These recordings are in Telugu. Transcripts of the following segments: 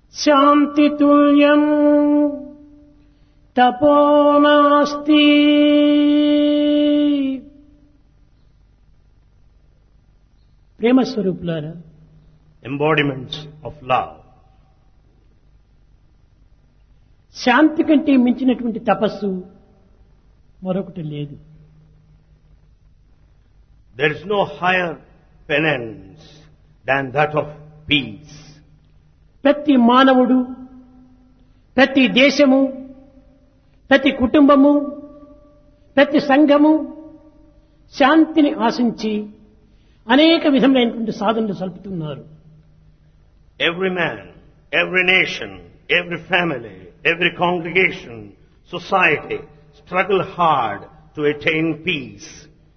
శాంతి తుల్యం తపో నాస్తి. ప్రేమ స్వరూపులారా, embodiments of love. శాంతి కంటే మించినటువంటి తపస్సు మరొకటి లేదు. There is no higher penance than that of peace. ప్రతి మానవుడు, ప్రతి దేశము, ప్రతి కుటుంబము, ప్రతి సంఘము శాంతిని ఆశించి అనేక విధములైనటువంటి సాధనలు సల్పుతున్నారు. Every man, every nation, every family, every congregation, society struggle hard to attain peace.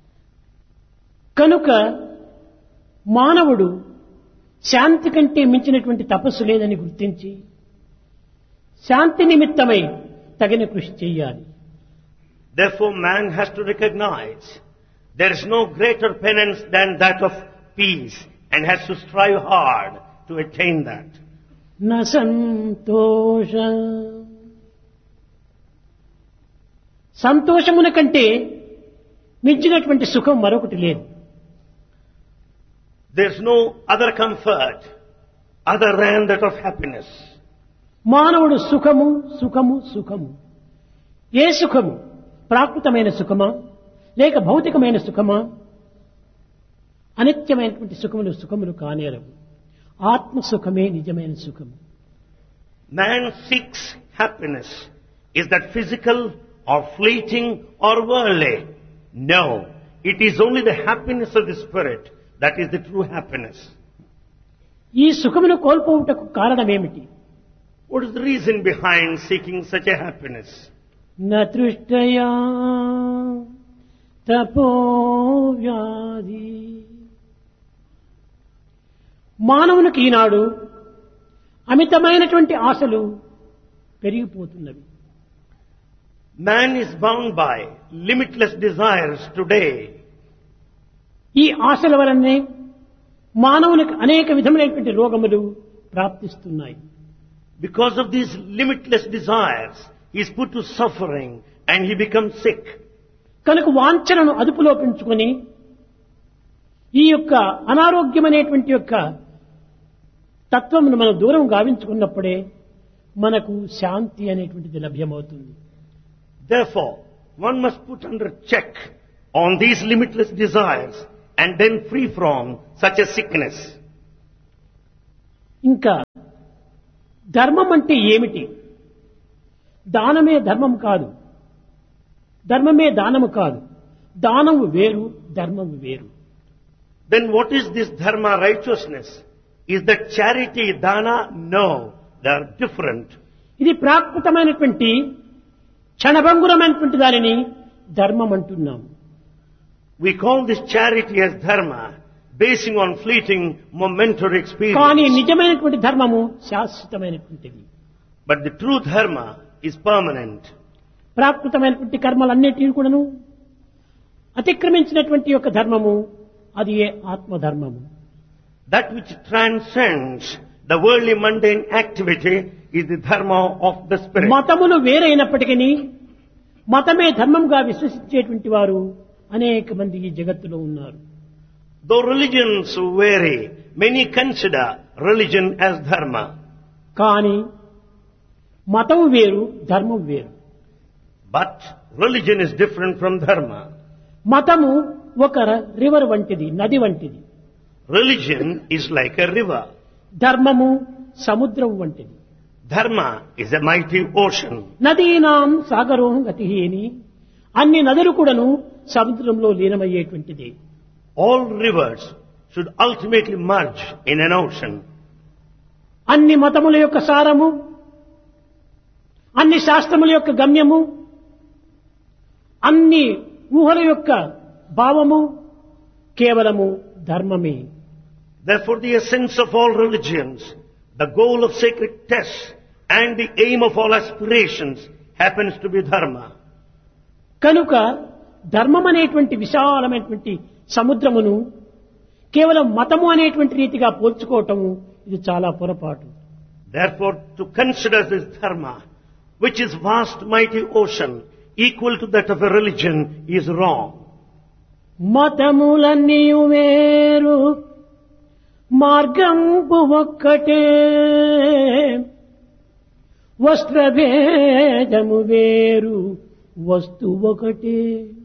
కనుక మానవుడు శాంతి కంటే మించినటువంటి తపస్సు లేదని గుర్తించి శాంతి నిమిత్తమై తగిన కృషి చేయాలి. Therefore man has to recognize there is no greater penance than that of peace and has to strive hard to attain that. న సంతోష, సంతోషమున కంటే మించినటువంటి సుఖం మరొకటి లేదు. There is no other comfort other than that of happiness. మానవుడు సుఖము సుఖము సుఖము. ఏ సుఖము? ప్రాకృతమైన సుఖమా లేక భౌతికమైన సుఖమా? అనిత్యమైనటువంటి సుఖములు కానేరవు. ఆత్మ సుఖమే నిజమైన సుఖము. Man seeks happiness. Is that physical or fleeting or worldly? No. It is only the happiness of the spirit that is the true happiness. ఈ సుఖమును కోల్పోవుటకు కారణమేమిటి? What is the reason behind seeking such a happiness? న తృష్టయా తపో వ్యాధి. మానవునికి ఈనాడు అమితమైనటువంటి ఆశలు పెరిగిపోతున్నవి. Man is bound by limitless desires today. ఈ ఆశల వలనే మానవునికి అనేక విధములైనటువంటి రోగములు ప్రాప్తిస్తున్నాయి. Because of these limitless desires, he is put to suffering and he becomes sick. కనుక వాంఛనను అదుపులో పెంచుకొని ఈ యొక్క అనారోగ్యమనేటువంటి యొక్క తత్వమును మనం దూరం గావించుకున్నప్పుడే మనకు శాంతి అనేటువంటిది లభ్యమవుతుంది. Therefore, one must put under check on these limitless desires and then free from such a sickness. ఇంకా ధర్మం అంటే ఏమిటి? దానమే ధర్మం కాదు, ధర్మమే దానము కాదు. దానము వేరు, ధర్మము వేరు. Then what is this dharma, righteousness? Is that charity, dana? No, they are different. ఇది ప్రాకృతమైనటువంటి క్షణభంగురమైనటువంటి దానిని ధర్మం అంటున్నాము. We call this charity as dharma, basing on fleeting momentary experience. కానీ నిజమైనటువంటి ధర్మము శాశ్వతమైనటువంటిది. But the true dharma is permanent. ప్రాకృతమైనటువంటి కర్మలన్నిటిని కూడాను అతిక్రమించినటువంటి యొక్క ధర్మము అది ఏ ఆత్మధర్మము. That which transcends the worldly mundane activity is the dharma of the spirit. మతములు వేరైనప్పటికీ మతమే ధర్మంగా విశ్వసించేటువంటి వారు అనేక మంది ఈ జగత్తులో ఉన్నారు. Though religions vary, many consider religion as dharma. కానీ మతము వేరు, ధర్మం వేరు. But religion is different from dharma. మతము ఒక రివర్ వంటిది, నది వంటిది. Religion is like a river. ధర్మము సముద్రం వంటిది. Dharma is a mighty ocean. నదీనాం సాగరోహం గతి అని అన్ని నదులు కూడాను సముద్రంలో లీనమయ్యేటువంటిది. All rivers should ultimately merge in an ocean. అన్ని మతముల యొక్క సారము, అన్ని శాస్త్రముల యొక్క గమ్యము, అన్ని ఊహల యొక్క భావము కేవలము ధర్మమే. Therefore the essence of all religions, the goal of sacred tests and the aim of all aspirations happens to be dharma. కనుక ధర్మం అనేటువంటి విశాలమైనటువంటి సముద్రమును కేవలం మతము అనేటువంటి రీతిగా పోల్చుకోవటము ఇది చాలా పొరపాటు. Therefore, to consider this dharma, which is vast, mighty ocean, equal to that of a religion, is wrong. మతములన్నీయు వేరు మార్గంపు ఒక్కటే వస్త్రభేదము వేరు వస్తు ఒకటే